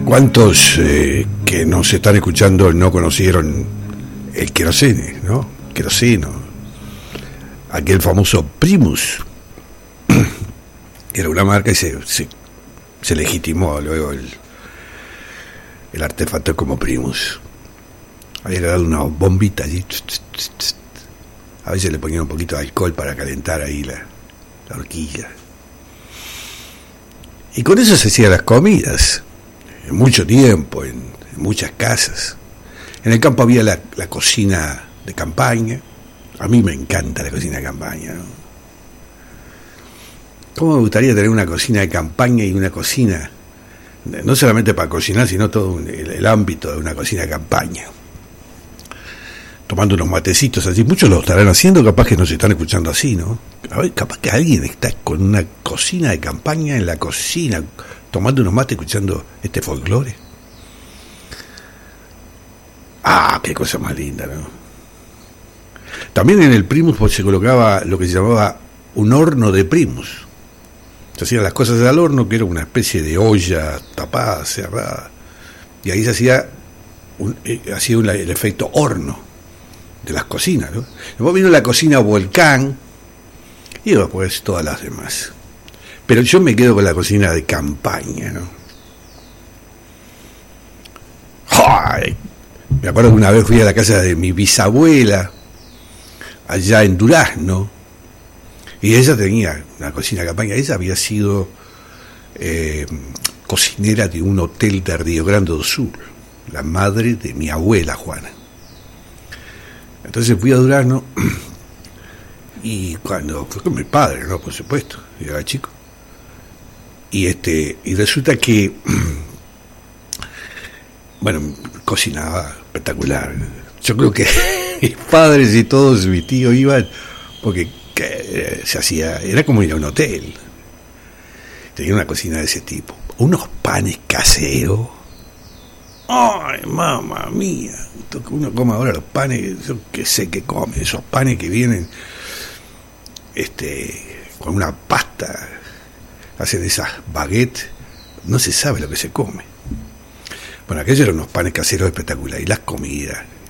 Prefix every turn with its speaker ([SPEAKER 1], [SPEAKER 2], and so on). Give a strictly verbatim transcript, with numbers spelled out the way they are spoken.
[SPEAKER 1] ¿Cuántos eh, que nos están escuchando no conocieron el querosene, ¿no? Queroseno, aquel famoso Primus. Era una marca y se, se, se legitimó luego el, el artefacto como Primus. Había que darle una bombita allí. A veces le ponían un poquito de alcohol para calentar ahí la, la horquilla. Y con eso se hacían las comidas. En mucho tiempo, en, en muchas casas. En el campo había la, la cocina de campaña. A mí me encanta la cocina de campaña, ¿no? ¿Cómo me gustaría tener una cocina de campaña y una cocina, no solamente para cocinar, sino todo un, el, el ámbito de una cocina de campaña? Tomando unos matecitos así, muchos lo estarán haciendo, capaz que nos están escuchando así, ¿no? A ver, capaz que alguien está con una cocina de campaña en la cocina, tomando unos mates, escuchando este folclore. Ah, qué cosa más linda, ¿no? También en el Primus pues, se colocaba lo que se llamaba un horno de Primus. Se hacían las cosas al horno, que era una especie de olla tapada, cerrada, y ahí se hacía un, eh, hacía un, el efecto horno de las cocinas, ¿no? Después vino la cocina volcán y después todas las demás. Pero yo me quedo con la cocina de campaña, ¿no? ¡Ay! Me acuerdo que una vez fui a la casa de mi bisabuela allá en Durazno, y ella tenía una cocina de campaña. Ella había sido eh, cocinera de un hotel de Río Grande do Sul, la madre de mi abuela Juana. Entonces fui a Durazno, y cuando fui con mi padre, ¿no? Por supuesto, yo era chico, y este y resulta que bueno, cocinaba espectacular. Yo creo que mis padres y todos mis tíos iban porque que se hacía, era como ir a un hotel. Tenía una cocina de ese tipo, unos panes caseros. Ay, mamá mía, uno come ahora los panes, yo que sé que come, esos panes que vienen este con una pasta, hacen esas baguettes, no se sabe lo que se come. Bueno, aquellos eran unos panes caseros espectaculares, y las comidas,